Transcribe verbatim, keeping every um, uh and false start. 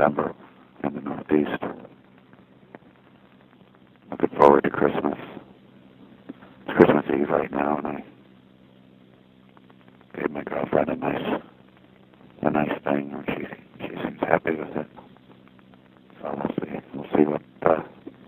December in the Northeast. Looking forward to Christmas. It's Christmas Eve right now, and I gave my girlfriend a nice, a nice thing, and she she seems happy with it. So we'll see. We'll see what uh,